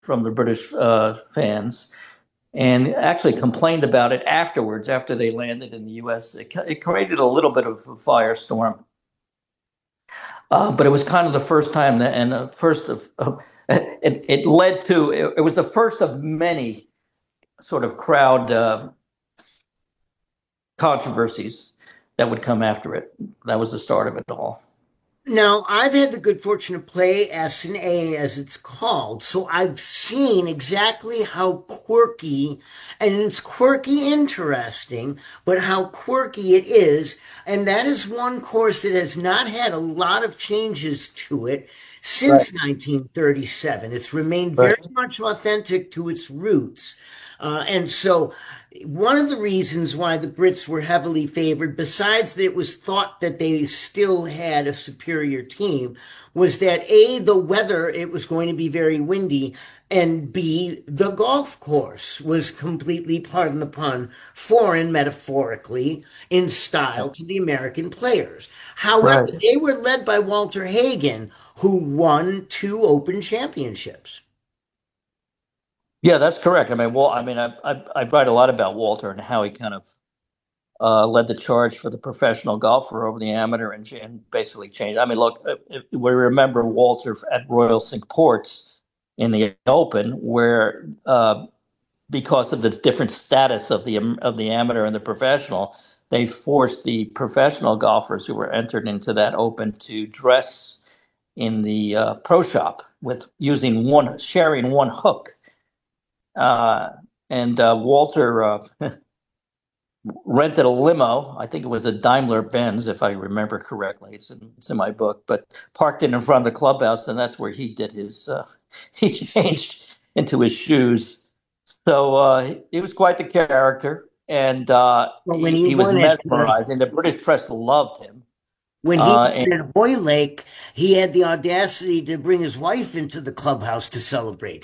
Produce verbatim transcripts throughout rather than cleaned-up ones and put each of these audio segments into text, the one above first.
from the British uh, fans, and actually complained about it afterwards after they landed in the U S. It, it created a little bit of a firestorm, uh, but it was kind of the first time that, and the first of, of it, it led to it, it was the first of many sort of crowd uh, controversies that would come after it. That was the start of it all. Now, I've had the good fortune to play S and A as it's called, so I've seen exactly how quirky, and it's quirky interesting, but how quirky it is. And that is one course that has not had a lot of changes to it Right. since nineteen thirty-seven. It's remained Right. very much authentic to its roots. Uh, and so one of the reasons why the Brits were heavily favored, besides that it was thought that they still had a superior team, was that A, the weather, it was going to be very windy, and B, the golf course was completely, pardon the pun, foreign metaphorically in style to the American players. However, Right. they were led by Walter Hagen, who won two Open championships. Yeah, that's correct. I mean, well, I mean, I, I I write a lot about Walter and how he kind of uh, led the charge for the professional golfer over the amateur and, and basically changed. I mean, look, if we remember Walter at Royal Cinque Ports in the Open, where uh, because of the different status of the of the amateur and the professional, they forced the professional golfers who were entered into that Open to dress in the uh, pro shop with using one sharing one hook. Uh, and uh, Walter uh, rented a limo. I think it was a Daimler Benz, if I remember correctly. It's in, it's in my book, but parked it in front of the clubhouse, and that's where he did his. Uh, he changed into his shoes. So uh, he was quite the character, and uh, But when he, he he was won it, uh, mesmerizing. The British press loved him. when he Uh, and won at Hoylake, he had the audacity to bring his wife into the clubhouse to celebrate,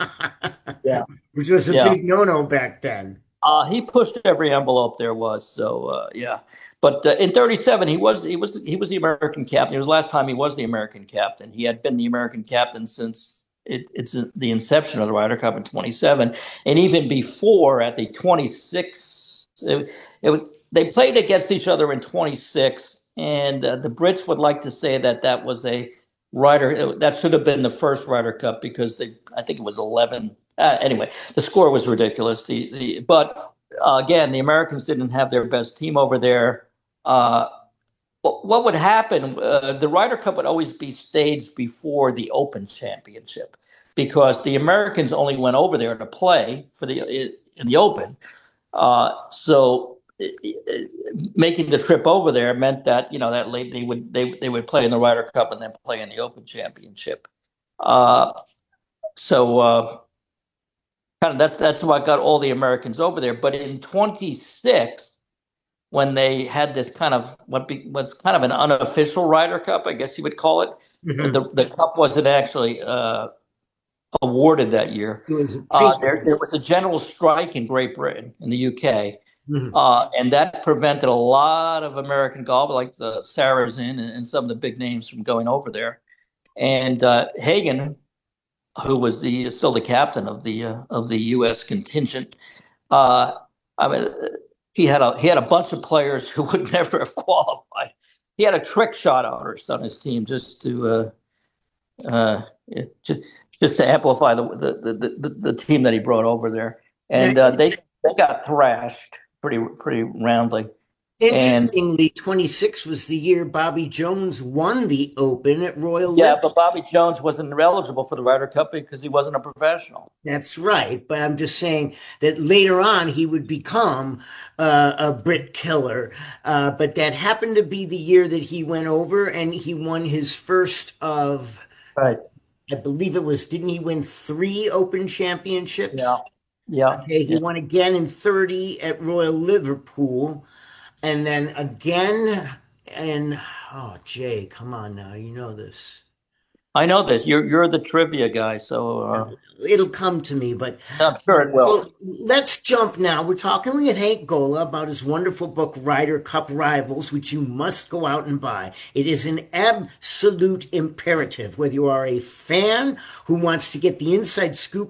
yeah, which was a yeah. big no-no back then. Uh, he pushed every envelope there was. So uh, yeah, but uh, in thirty-seven he was he was he was the American captain. It was the last time he was the American captain. He had been the American captain since it, it's the inception of the Ryder Cup in twenty-seven, and even before at the twenty-six, it, it was they played against each other in twenty-six, and uh, the Brits would like to say that that was a Ryder that should have been the first Ryder Cup because they I think it was eleven. Uh, anyway, the score was ridiculous. The, the but uh, again, the Americans didn't have their best team over there. Uh, what, what would happen? Uh, the Ryder Cup would always be staged before the Open Championship because the Americans only went over there to play for the in the Open. Uh, so it, it, making the trip over there meant that you know that late they would they they would play in the Ryder Cup and then play in the Open Championship. Uh, so. Uh, kind of that's that's what got all the Americans over there. But in twenty-six, when they had this kind of what be, was kind of an unofficial Ryder Cup, I guess you would call it. Mhm. The the cup wasn't actually uh, awarded that year. It was a Uh, there there precursor. was a general strike in Great Britain, in the U K, Mhm. uh, and that prevented a lot of American golf, like the Sarazen and, and some of the big names, from going over there. And uh, Hagen, who was the still the captain of the uh, of the U S contingent, uh, I mean, he had a he had a bunch of players who would never have qualified. He had a trick shot artist on his team just to uh, uh, just, just to amplify the the, the the the team that he brought over there, Now, and uh, they they got thrashed pretty pretty roundly. And interestingly, twenty-six was the year Bobby Jones won the Open at Royal yeah, Liver. but Bobby Jones wasn't eligible for the Ryder Cup because he wasn't a professional. That's right. But I'm just saying that later on he would become uh, a Brit killer. Uh, but that happened to be the year that he went over and he won his first of, Right. I believe it was, didn't he win three Open Yeah. championships? Yeah. Okay, he Yeah. won again in thirty at Royal Liverpool, and then again in, oh, Jay, come on now, you know this. I know that you're you're the trivia guy, so uh, It'll come to me, but I'm sure it will. so let's jump now. We're talking with Hank Gola about his wonderful book, Ryder Cup Rivals, which you must go out and buy. It is an absolute imperative, whether you are a fan who wants to get the inside scoop